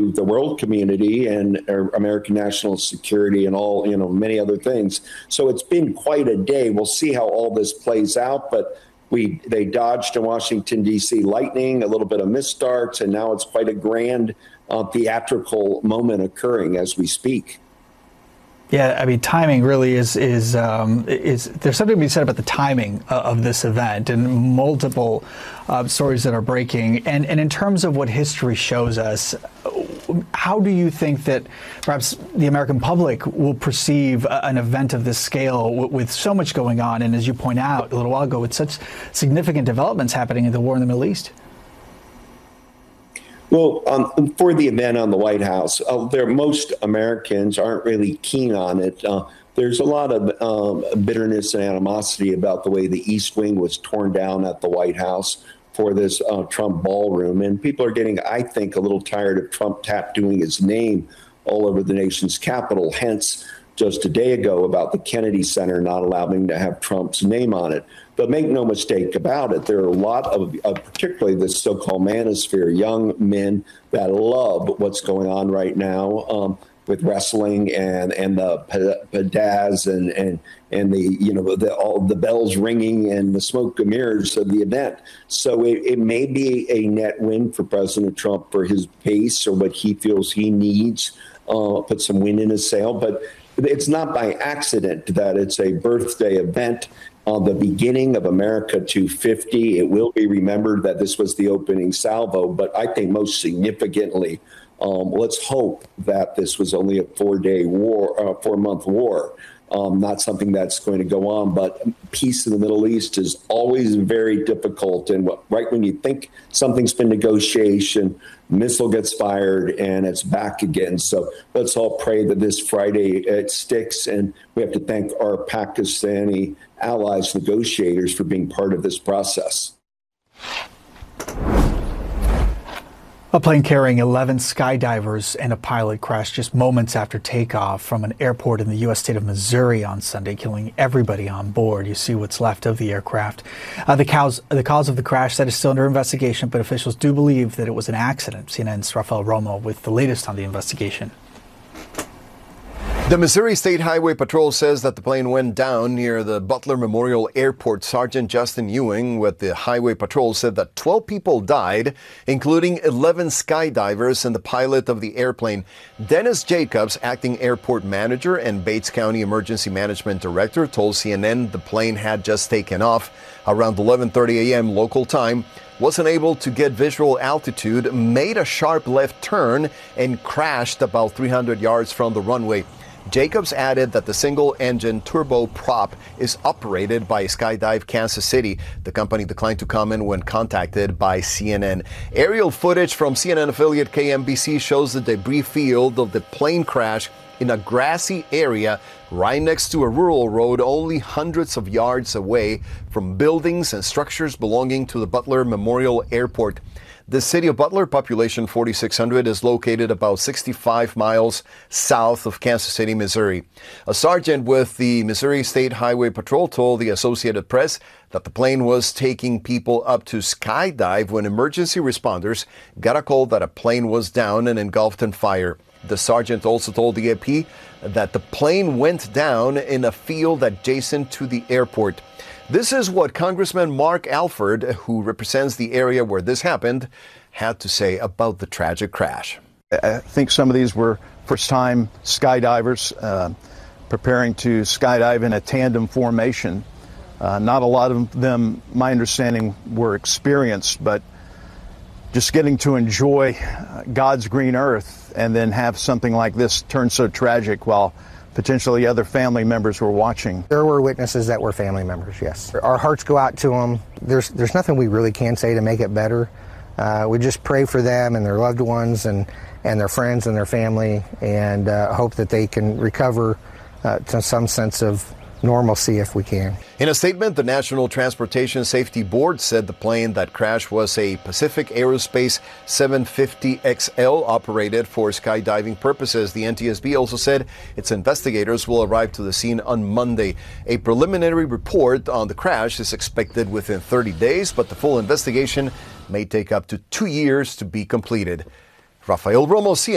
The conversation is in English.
to the world community and American national security and all, many other things. So it's been quite a day. We'll see how all this plays out, but they dodged in Washington, D.C. lightning, a little bit of misstarts, and now it's quite a grand theatrical moment occurring as we speak. Yeah, I mean, timing really is there's something to be said about the timing of this event and multiple stories that are breaking. And in terms of what history shows us, how do you think that perhaps the American public will perceive an event of this scale with so much going on? And as you point out a little while ago, with such significant developments happening in the war in the Middle East? Well, for the event on the White House, most Americans aren't really keen on it. There's a lot of bitterness and animosity about the way the East Wing was torn down at the White House for this Trump ballroom. And people are getting, I think, a little tired of Trump tattooing his name all over the nation's capital. Hence, just a day ago about the Kennedy Center not allowing to have Trump's name on it. But make no mistake about it, there are a lot of particularly this so-called manosphere, young men that love what's going on right now with wrestling and the pizzazz and the all the bells ringing and the smoke and mirrors of the event. So it may be a net win for President Trump for his base or what he feels he needs, put some wind in his sail. But it's not by accident that it's a birthday event. The beginning of America 250. It will be remembered that this was the opening salvo, but I think most significantly, let's hope that this was only a 4-month war, not something that's going to go on. But peace in the Middle East is always very difficult. And right when you think something's been negotiation, missile gets fired and it's back again. So let's all pray that this Friday it sticks. And we have to thank our Pakistani allies, negotiators, for being part of this process. A plane carrying 11 skydivers and a pilot crashed just moments after takeoff from an airport in the U.S. state of Missouri on Sunday, killing everybody on board. You see what's left of the aircraft. The cause of the crash, that is still under investigation, but officials do believe that it was an accident. CNN's Rafael Romo with the latest on the investigation. The Missouri State Highway Patrol says that the plane went down near the Butler Memorial Airport. Sergeant Justin Ewing with the Highway Patrol said that 12 people died, including 11 skydivers and the pilot of the airplane. Dennis Jacobs, acting airport manager and Bates County Emergency Management Director, told CNN the plane had just taken off around 11:30 a.m. local time, wasn't able to get visual altitude, made a sharp left turn, and crashed about 300 yards from the runway. Jacobs added that the single-engine turboprop is operated by Skydive Kansas City. The company declined to comment when contacted by CNN. Aerial footage from CNN affiliate KMBC shows the debris field of the plane crash in a grassy area right next to a rural road only hundreds of yards away from buildings and structures belonging to the Butler Memorial Airport. The city of Butler, population 4,600, is located about 65 miles south of Kansas City, Missouri. A sergeant with the Missouri State Highway Patrol told the Associated Press that the plane was taking people up to skydive when emergency responders got a call that a plane was down and engulfed in fire. The sergeant also told the AP that the plane went down in a field adjacent to the airport. This is what Congressman Mark Alford, who represents the area where this happened, had to say about the tragic crash. I think some of these were first-time skydivers preparing to skydive in a tandem formation. Not a lot of them, my understanding, were experienced, but just getting to enjoy God's green earth and then have something like this turn so tragic while potentially other family members were watching. There were witnesses that were family members, yes. Our hearts go out to them. There's nothing we really can say to make it better. We just pray for them and their loved ones and their friends and their family, and hope that they can recover to some sense of normalcy if we can. In a statement, the National Transportation Safety Board said the plane that crashed was a Pacific Aerospace 750XL operated for skydiving purposes. The NTSB also said its investigators will arrive to the scene on Monday. A preliminary report on the crash is expected within 30 days, but the full investigation may take up to 2 years to be completed. Rafael Romo,